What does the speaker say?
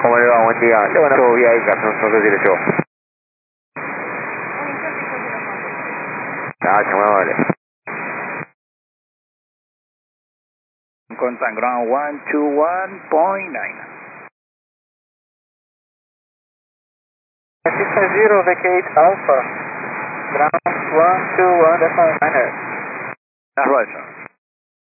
¿Cómo le va? Buen día. Le van a todo vía ahí, Carlos, no sé si le llevo. Gracias, muy amable. Contact ground 121.9. 650 vacate Alpha. Ground 121.9. That's right, sir.